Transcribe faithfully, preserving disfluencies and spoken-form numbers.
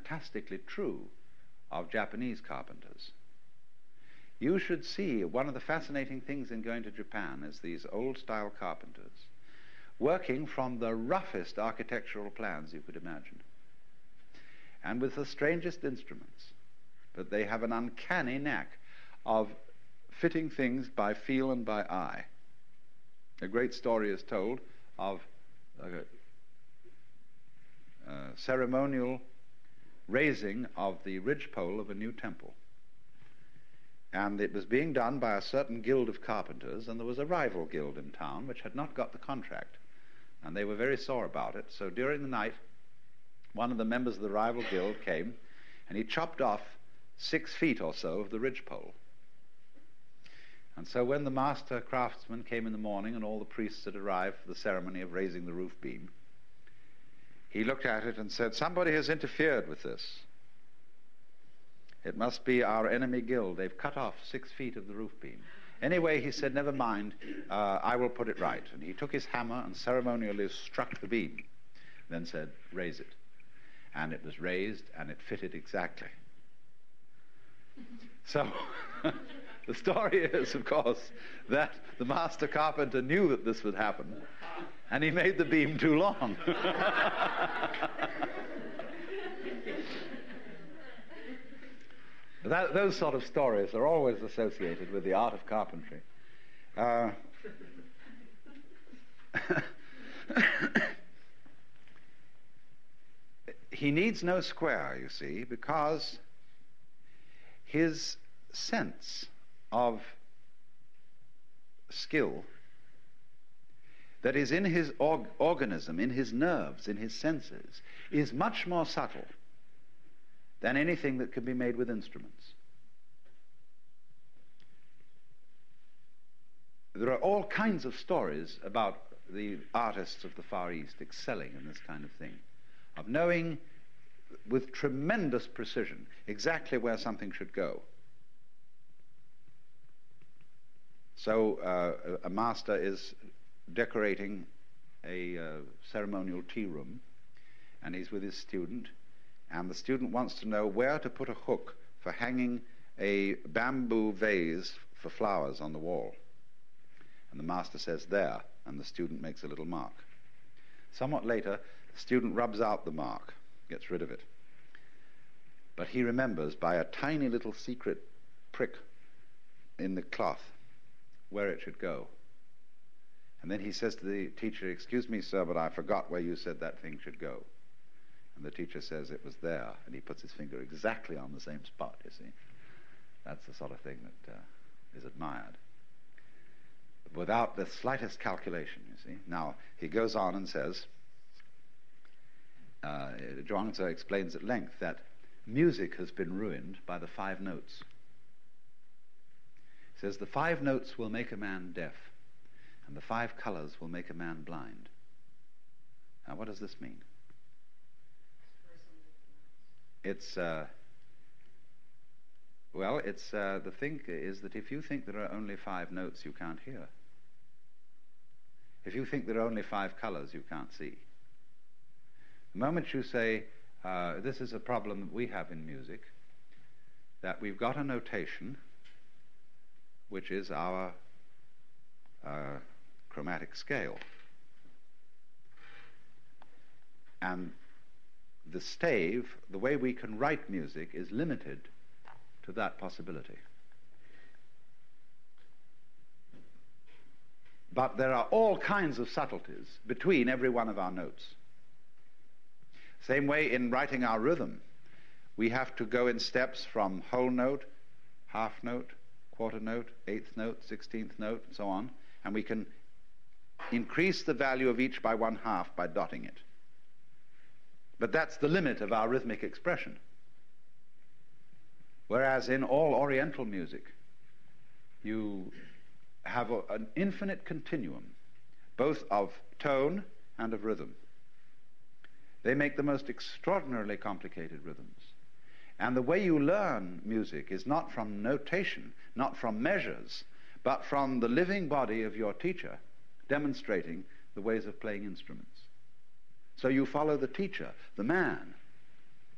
fantastically true of Japanese carpenters. You should see, one of the fascinating things in going to Japan is these old-style carpenters working from the roughest architectural plans you could imagine, and with the strangest instruments. But they have an uncanny knack of fitting things by feel and by eye. A great story is told of a, a ceremonial raising of the ridgepole of a new temple. And it was being done by a certain guild of carpenters, and there was a rival guild in town which had not got the contract, and they were very sore about it. So during the night, one of the members of the rival guild came, and he chopped off six feet or so of the ridgepole. And so when the master craftsman came in the morning and all the priests had arrived for the ceremony of raising the roof beam, he looked at it and said, "Somebody has interfered with this. It must be our enemy guild. They've cut off six feet of the roof beam." Anyway, he said, "Never mind, uh, I will put it right." And he took his hammer and ceremonially struck the beam, then said, "Raise it." And it was raised, and it fitted exactly. So the story is, of course, that the master carpenter knew that this would happen, and he made the beam too long. That, those sort of stories are always associated with the art of carpentry. Uh, he needs no square, you see, because his sense of skill that is in his org organism, in his nerves, in his senses, is much more subtle than anything that can be made with instruments. There are all kinds of stories about the artists of the Far East excelling in this kind of thing, of knowing with tremendous precision exactly where something should go. So uh, a master is decorating a uh, ceremonial tea room, and he's with his student, and the student wants to know where to put a hook for hanging a bamboo vase for flowers on the wall. And the master says, "There," and the student makes a little mark. Somewhat later, the student rubs out the mark, gets rid of it. But he remembers by a tiny little secret prick in the cloth where it should go. And then he says to the teacher, "Excuse me, sir, but I forgot where you said that thing should go." And the teacher says, "It was there," and he puts his finger exactly on the same spot, you see. That's the sort of thing that uh, is admired, without the slightest calculation, you see. Now, he goes on and says, uh, Zhuangzi explains at length that music has been ruined by the five notes. He says, the five notes will make a man deaf, and the five colors will make a man blind. Now, what does this mean? It's, uh, well, it's, uh, the thing is that if you think there are only five notes, you can't hear. If you think there are only five colors, you can't see. The moment you say, uh, this is a problem that we have in music, that we've got a notation, which is our uh, chromatic scale. And the stave, the way we can write music, is limited to that possibility. But there are all kinds of subtleties between every one of our notes. Same way in writing our rhythm. We have to go in steps from whole note, half note, quarter note, eighth note, sixteenth note, and so on. And we can increase the value of each by one half by dotting it. But that's the limit of our rhythmic expression. Whereas in all Oriental music, you have a, an infinite continuum, both of tone and of rhythm. They make the most extraordinarily complicated rhythms. And the way you learn music is not from notation, not from measures, but from the living body of your teacher demonstrating the ways of playing instruments. So you follow the teacher, the man,